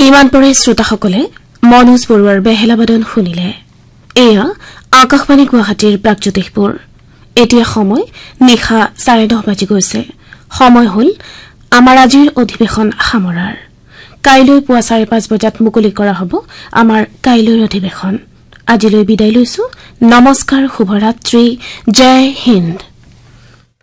ইমান পৰে শ্ৰোতাসকলে মনোজ বৰুৱাৰ বেহেলাবাদন শুনিলে। এয়া আকাশবাণী গুৱাহাটীৰ প্ৰাগজ্যোতিষপুৰ। এতিয়া সময় নিশা 10:30 বাজি গৈছে। সময় হল আমাৰ আজিৰ অধিৱেশন সামৰাৰ। কাইলৈ পুৱা 5:30 বজাত মুকলি কৰা হ'ব আমাৰ কাইলৈৰ অধিৱেশন। আজিলৈ বিদায় লৈছো। নমস্কাৰ, শুভৰাত্ৰি, জয় হিন্দ।